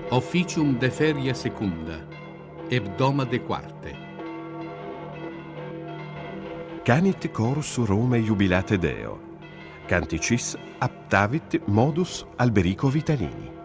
Officium de feria secunda, hebdomade quarte. Canit chorus Romae jubilate Deo. Canticis aptavit modus Alberico Vitalini.